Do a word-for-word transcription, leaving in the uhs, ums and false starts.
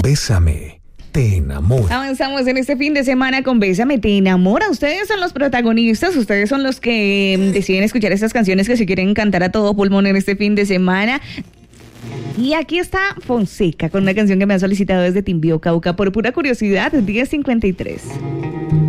Bésame, te enamora. Avanzamos en este fin de semana con Bésame, te enamora. Ustedes son los protagonistas, ustedes son los que mm, deciden escuchar estas canciones que se quieren cantar a todo pulmón en este fin de semana. Y aquí está Fonseca con una canción que me han solicitado desde Timbío, Cauca, por pura curiosidad, diez cincuenta y tres.